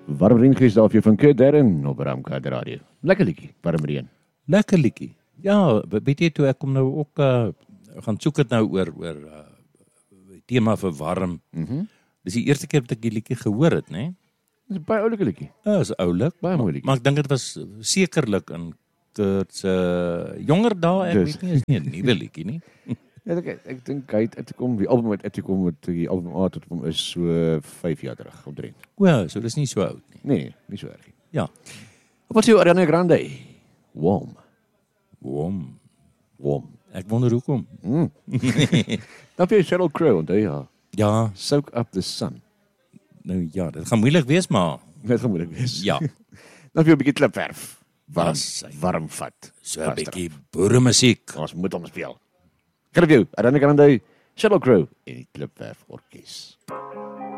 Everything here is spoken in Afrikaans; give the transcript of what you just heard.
Warm Reengries daar vir jou van Kurt Darren op Ramkade Radio. Lekker liedjie, Warm Reën. Lekker liedjie. Ja, weet jy toe ek kom nou ook gaan soek het nou oor tema vir warm. Dis die eerste keer wat ek die liedjie gehoor het, né? Dis 'n baie oulike liedjie. Ja, is oulik, Baie mooi liedjie. maar ek dink dit was sekerlik in Kurt se jonger dae, ek weet nie, is nie 'n nuwe liedjie nie. Ja, ek dink hy het uitgekom, die album het uitgekom met die album A tot hom is so 5 jaar terug omtrent. Ja, so dis nie so oud nie. Nee, nie so erg nie. Ja. Wat sê Ariana Grande? Warm. Ek wonder hoekom. Dan vir Sheryl Crow, onthou ja. Ja, Soak Up the Sun. nou ja, dit gaan moeilik wees, maar Dit gaan moeilik wees. ja, Dan vir 'n bietjie klipverf. Vas, Warm vat. so 'n bietjie boeremusiek. Ons moet hom speel. Kan ek jou? Ariana Grande, Sheryl Crow en die Klipverf Orkees.